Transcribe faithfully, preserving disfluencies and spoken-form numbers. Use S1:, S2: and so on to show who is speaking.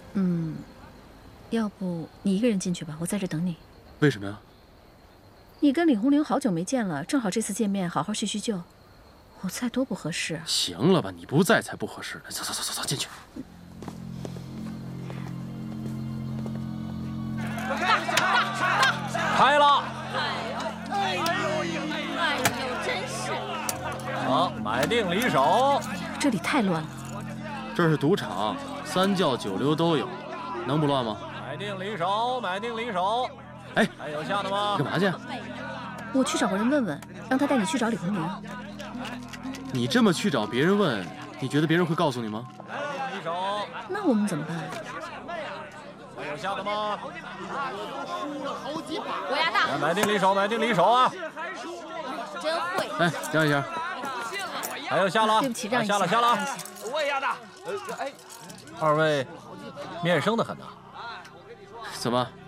S1: 嗯，要不你一个人进去吧，我在这等你。
S2: 为什么呀？
S1: 你跟李红玲好久没见了，正好这次见面，好好叙叙旧。我在多不合适啊！
S2: 行了吧，你不在才不合适呢。走走走走走，进去。
S3: 开了。
S4: 哎呦，哎呦，真是。
S3: 好，买定离手。
S1: 这里太乱了。
S2: 这是赌场，三教九流都有，能不乱吗？
S3: 买定离手，买定离手。
S2: 哎，
S3: 还有下的吗？
S2: 干嘛去？
S1: 我去找个人问问，让他带你去找李红玲。
S2: 你这么去找别人问，你觉得别人会告诉你吗？
S3: 买定离手。
S1: 那我们怎么办？
S3: 还有下的吗？
S4: 我压大。
S3: 来，买定离手，买定离手啊！
S4: 真会。
S2: 哎，让一下。
S3: 还有下了。
S1: 对不起，让一下。
S3: 下了，下了。
S5: 我也压大。
S3: 哎，二位面生的很呐。
S2: 怎么，